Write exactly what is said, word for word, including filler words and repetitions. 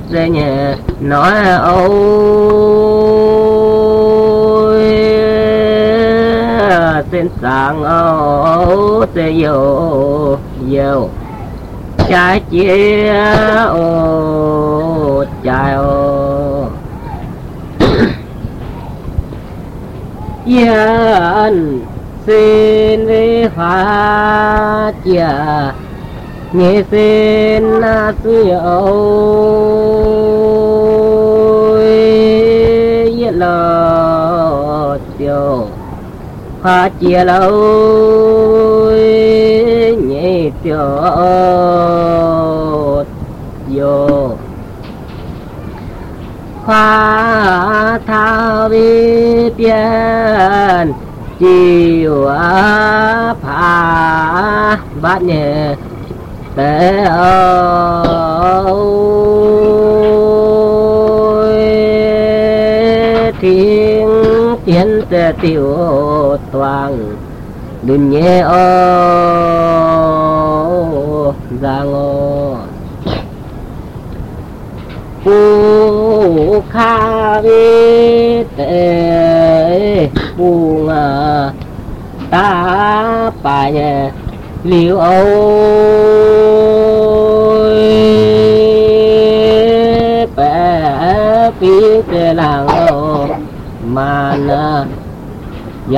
để nhẹ nói ôi xin sáng ôi sẽ vô vô trái chia ô trái ô yên xin với phá chia nghe xin na suy ôi yên lo tiêu phá chia lâu nhẹ tiêu vô phá thao vi biển chiều á phá bát nhẹ tế ôi thiên tiến tế tiểu toàn đừng nhẹ ô giang ô u kha vi tế bu ngà ta pa nhẹ liu âu